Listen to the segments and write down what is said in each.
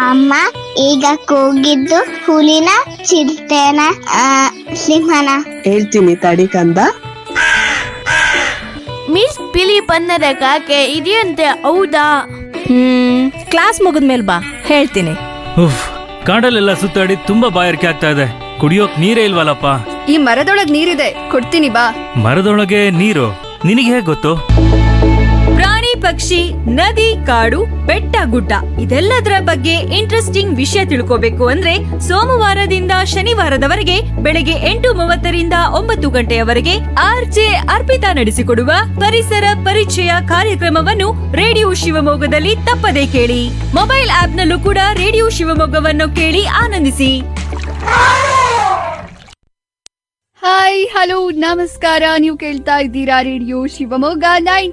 ಅಮ್ಮ ಈಗ ಕೂಗಿದ್ದು ಹುಲಿನ ಚಿರತೆನ ಸಿಂಹನ? ಹೇಳ್ತೀನಿ ತಡಿ ಕಂದ. ಮಿಸ್ ಬಿಳಿ ಬಣ್ಣದ ಕಾಗೆ ಇದೆಯಂತೆ, ಹೌದಾ? ಕ್ಲಾಸ್ ಮುಗಿದ್ಮೇಲೆ ಬಾ, ಹೇಳ್ತೀನಿ. ಉಫ್, ಕಾಡಲ್ಲೆಲ್ಲ ಸುತ್ತಾಡಿ ತುಂಬಾ ಬಾಯಾರಿಕೆ ಆಗ್ತಾ ಇದೆ, ಕುಡಿಯೋಕ್ ನೀರೇ ಇಲ್ವಲ್ಲಪ್ಪ. ಈ ಮರದೊಳಗ್ ನೀರಿದೆ, ಕೊಡ್ತೀನಿ ಬಾ. ಮರದೊಳಗೆ ನೀರು ನಿನಗೆ ಹೇಗ್ ಗೊತ್ತು? ಪ್ರಾಣಿ ಪಕ್ಷಿ ನದಿ ಕಾಡು ಬೆಟ್ಟ ಗುಡ್ಡ ಇದೆಲ್ಲದರ ಬಗ್ಗೆ ಇಂಟ್ರೆಸ್ಟಿಂಗ್ ವಿಷಯ ತಿಳ್ಕೋಬೇಕು ಅಂದ್ರೆ ಸೋಮವಾರದಿಂದ ಶನಿವಾರದವರೆಗೆ ಬೆಳಗ್ಗೆ 8:30ರಿಂದ 9 ಗಂಟೆಯವರೆಗೆ ಆರ್ಜೆ ಅರ್ಪಿತಾ ನಡೆಸಿಕೊಡುವ ಪರಿಸರ ಪರಿಚಯ ಕಾರ್ಯಕ್ರಮವನ್ನು ರೇಡಿಯೋ ಶಿವಮೊಗ್ಗದಲ್ಲಿ ತಪ್ಪದೇ ಕೇಳಿ. ಮೊಬೈಲ್ ಆಪ್ ನಲ್ಲೂ ಕೂಡ ರೇಡಿಯೋ ಶಿವಮೊಗ್ಗವನ್ನು ಕೇಳಿ ಆನಂದಿಸಿ. ಹಾಯ್, ಹಲೋ, ನಮಸ್ಕಾರ. ನೀವು ಕೇಳ್ತಾ ಇದ್ದೀರಾ ರೇಡಿಯೋ ಶಿವಮೊಗ್ಗ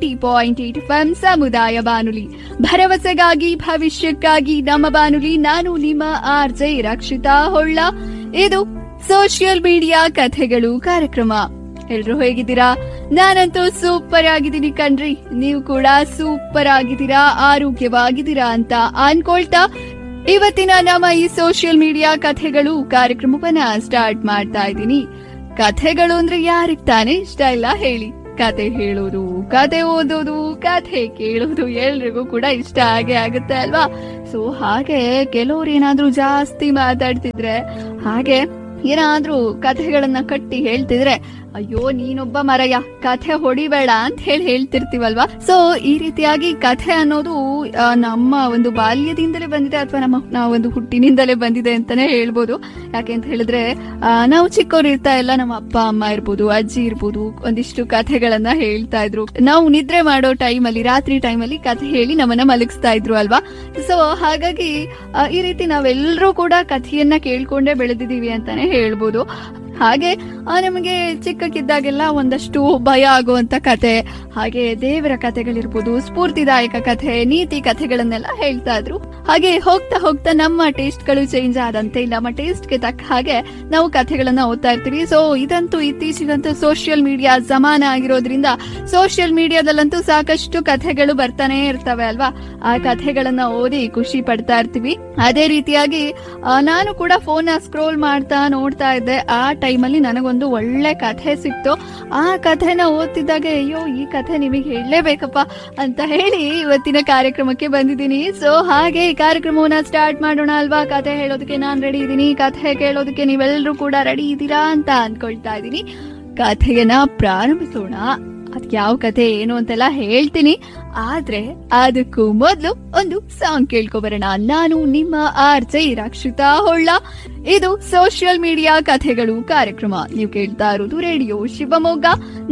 90.8 FM ಸಮುದಾಯ ಬಾನುಲಿ, ಭರವಸೆಗಾಗಿ ಭವಿಷ್ಯಕ್ಕಾಗಿ ನಮ್ಮ ಬಾನುಲಿ. ನಾನು ನಿಮ್ಮ ಆರ್ಜೆ ರಕ್ಷಿತಾ ಹೊಳ್ಳ. ಇದು ಸೋಷಿಯಲ್ ಮೀಡಿಯಾ ಕಥೆಗಳು ಕಾರ್ಯಕ್ರಮ. ಎಲ್ರು ಹೇಗಿದ್ದೀರಾ? ನಾನಂತೂ ಸೂಪರ್ ಆಗಿದ್ದೀನಿ ಕಣ್ರಿ. ನೀವು ಕೂಡ ಸೂಪರ್ ಆಗಿದ್ದೀರಾ, ಆರೋಗ್ಯವಾಗಿದ್ದೀರಾ ಅಂತ ಅನ್ಕೊಳ್ತಾ ಇವತ್ತಿನ ನಮ್ಮ ಈ ಸೋಷಿಯಲ್ ಮೀಡಿಯಾ ಕಥೆಗಳು ಕಾರ್ಯಕ್ರಮವನ್ನ ಸ್ಟಾರ್ಟ್ ಮಾಡ್ತಾ ಇದ್ದೀನಿ. ಕಥೆಗಳು ಅಂದ್ರೆ ಯಾರಿಗ್ ತಾನೇ ಇಷ್ಟ ಇಲ್ಲ ಹೇಳಿ? ಕತೆ ಹೇಳೋದು, ಕತೆ ಓದೋದು, ಕಥೆ ಕೇಳೋದು ಎಲ್ರಿಗೂ ಕೂಡ ಇಷ್ಟ ಆಗೇ ಆಗುತ್ತೆ ಅಲ್ವಾ? ಸೊ ಹಾಗೆ ಕೆಲವ್ರು ಏನಾದ್ರೂ ಜಾಸ್ತಿ ಮಾತಾಡ್ತಿದ್ರೆ, ಹಾಗೆ ಏನಾದ್ರೂ ಕಥೆಗಳನ್ನ ಕಟ್ಟಿ ಹೇಳ್ತಿದ್ರೆ, ಅಯ್ಯೋ ನೀನೊಬ್ಬ ಮರಯ್ಯ, ಕಥೆ ಹೊಡಿಬೇಡ ಅಂತ ಹೇಳ್ತಿರ್ತೀವಲ್ವಾ? ಸೊ ಈ ರೀತಿಯಾಗಿ ಕಥೆ ಅನ್ನೋದು ನಮ್ಮ ಒಂದು ಬಾಲ್ಯದಿಂದಲೇ ಬಂದಿದೆ, ಅಥವಾ ನಾವು ಒಂದು ಹುಟ್ಟಿನಿಂದಲೇ ಬಂದಿದೆ ಅಂತಾನೆ ಹೇಳ್ಬೋದು. ಯಾಕೆ ಅಂತ ಹೇಳಿದ್ರೆ ನಾವು ಚಿಕ್ಕವ್ರು ಇರ್ತಾ ಎಲ್ಲ ನಮ್ಮ ಅಪ್ಪ ಅಮ್ಮ ಇರ್ಬೋದು, ಅಜ್ಜಿ ಇರ್ಬೋದು, ಒಂದಿಷ್ಟು ಕಥೆಗಳನ್ನ ಹೇಳ್ತಾ ಇದ್ರು. ನಾವು ನಿದ್ರೆ ಮಾಡೋ ಟೈಮಲ್ಲಿ, ರಾತ್ರಿ ಟೈಮಲ್ಲಿ ಕಥೆ ಹೇಳಿ ನಮ್ಮನ್ನ ಮಲಗಿಸ್ತಾ ಇದ್ರು ಅಲ್ವಾ? ಸೊ ಹಾಗಾಗಿ ಈ ರೀತಿ ನಾವೆಲ್ಲರೂ ಕೂಡ ಕಥೆಯನ್ನ ಕೇಳ್ಕೊಂಡೇ ಬೆಳೆದಿದೀವಿ ಅಂತಾನೆ ಹೇಳ್ಬೋದು. ಹಾಗೆ ನಮಗೆ ಚಿಕ್ಕಕ್ಕಿದ್ದಾಗೆಲ್ಲ ಒಂದಷ್ಟು ಭಯ ಆಗುವಂತ ಕತೆ, ಹಾಗೆ ದೇವರ ಕಥೆಗಳಿರ್ಬೋದು, ಸ್ಫೂರ್ತಿದಾಯಕ ಕಥೆ, ನೀತಿ ಕಥೆಗಳನ್ನೆಲ್ಲ ಹೇಳ್ತಾ ಇದ್ರು. ಹಾಗೆ ಹೋಗ್ತಾ ಹೋಗ್ತಾ ನಮ್ಮ ಟೇಸ್ಟ್ ಗಳು ಚೇಂಜ್ ಆದಂತೆ ನಮ್ಮ ಟೇಸ್ಟ್ ಗೆ ತಕ್ಕ ಹಾಗೆ ನಾವು ಕಥೆಗಳನ್ನ ಓದ್ತಾ ಇರ್ತೀವಿ. ಸೊ ಇದಂತೂ ಇತ್ತೀಚೆಗಂತೂ ಸೋಷಿಯಲ್ ಮೀಡಿಯಾ ಜಮಾನ ಆಗಿರೋದ್ರಿಂದ ಸೋಷಿಯಲ್ ಮೀಡಿಯಾದಲ್ಲಂತೂ ಸಾಕಷ್ಟು ಕಥೆಗಳು ಬರ್ತಾನೆ ಇರ್ತವೆ ಅಲ್ವಾ? ಆ ಕಥೆಗಳನ್ನ ಓದಿ ಖುಷಿ ಪಡ್ತಾ ಇರ್ತೀವಿ. ಅದೇ ರೀತಿಯಾಗಿ ನಾನು ಕೂಡ ಫೋನ್ ಸ್ಕ್ರೋಲ್ ಮಾಡ್ತಾ ನೋಡ್ತಾ ಇದ್ದೆ. ಆ ಟೈಮಲ್ಲಿ ನನಗೊಂದು ಒಳ್ಳೆ ಕಥೆ ಸಿಕ್ತು. ಆ ಕಥೆನ ಓದ್ತಿದ್ದಾಗ ಅಯ್ಯೋ ಈ ಕಥೆ ನಿಮಗೆ ಹೇಳಲೇಬೇಕಪ್ಪ ಅಂತ ಹೇಳಿ ಇವತ್ತಿನ ಕಾರ್ಯಕ್ರಮಕ್ಕೆ ಬಂದಿದ್ದೀನಿ. ಸೊ ಹಾಗೆ ಈ ಕಾರ್ಯಕ್ರಮವನ್ನ ಸ್ಟಾರ್ಟ್ ಮಾಡೋಣ ಅಲ್ವಾ? ಕಥೆ ಹೇಳೋದಕ್ಕೆ ನಾನ್ ರೆಡಿ ಇದ್ದೀನಿ, ಕಥೆ ಕೇಳೋದಕ್ಕೆ ನೀವೆಲ್ಲರೂ ಕೂಡ ರೆಡಿ ಇದ್ದೀರಾ ಅಂತ ಅನ್ಕೊಳ್ತಾ ಇದ್ದೀನಿ. ಕಥೆಯನ್ನ ಪ್ರಾರಂಭಿಸೋಣ. ಅದ್ ಯಾವ ಕಥೆ ಏನು ಅಂತೆಲ್ಲ ಹೇಳ್ತೀನಿ, ಆದ್ರೆ ಅದಕ್ಕೂ ಮೊದ್ಲು ಒಂದು ಸಾಂಗ್ ಕೇಳ್ಕೊಬರೋಣ. ನಾನು ನಿಮ್ಮ ಆರ್ಜೆ ರಕ್ಷಿತಾ ಹೊಳ್ಳ. ಇದು ಸೋಷಿಯಲ್ ಮೀಡಿಯಾ ಕಥೆಗಳು ಕಾರ್ಯಕ್ರಮ. ನೀವು ಕೇಳ್ತಾ ಇರೋದು ರೇಡಿಯೋ ಶಿವಮೊಗ್ಗ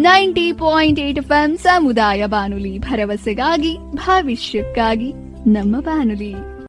90.8 FM ಸಮುದಾಯ ಬಾನುಲಿ, ಭರವಸೆಗಾಗಿ ಭವಿಷ್ಯಕ್ಕಾಗಿ ನಮ್ಮ ಬಾನುಲಿ.